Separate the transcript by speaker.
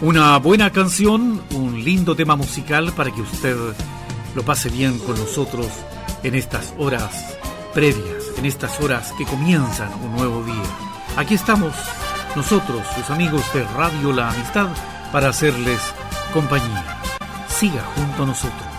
Speaker 1: Una buena canción, un lindo tema musical para que usted lo pase bien con nosotros en estas horas previas, en estas horas que comienzan un nuevo día. Aquí estamos nosotros, sus amigos de Radio La Amistad, para hacerles compañía. Siga junto a nosotros.